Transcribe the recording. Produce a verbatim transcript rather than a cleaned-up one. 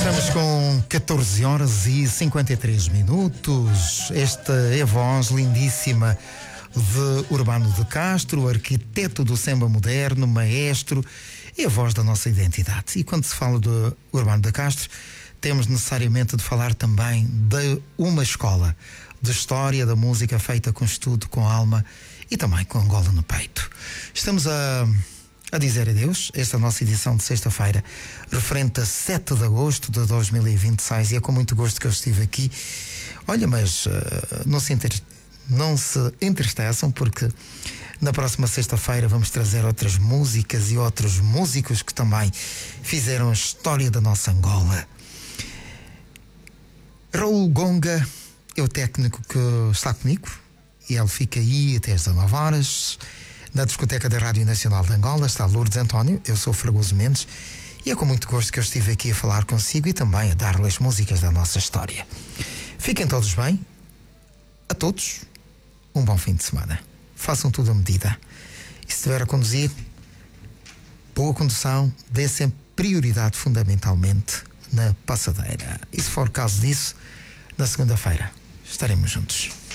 Estamos com catorze horas e cinquenta e três minutos. Esta é a voz lindíssima de Urbano de Castro, arquiteto do samba moderno, maestro, é a voz da nossa identidade. E quando se fala de Urbano de Castro, temos necessariamente de falar também de uma escola de história da música feita com estudo, com alma e também com Angola no peito. Estamos a... a dizer adeus, esta nossa edição de sexta-feira, referente a sete de agosto de dois mil e vinte e seis, e é com muito gosto que eu estive aqui. Olha, mas uh, não, se inter... não se entristeçam, porque na próxima sexta-feira vamos trazer outras músicas e outros músicos que também fizeram a história da nossa Angola. Raul Gonga é o técnico que está comigo, e ele fica aí até às dezanove horas. Na discoteca da Rádio Nacional de Angola está Lourdes António, eu sou Fragoso Mendes, e é com muito gosto que eu estive aqui a falar consigo e também a dar-lhes músicas da nossa história. Fiquem todos bem, a todos, um bom fim de semana. Façam tudo à medida. E se estiver a conduzir, boa condução, dê sempre prioridade fundamentalmente na passadeira. E se for caso disso, na segunda-feira estaremos juntos.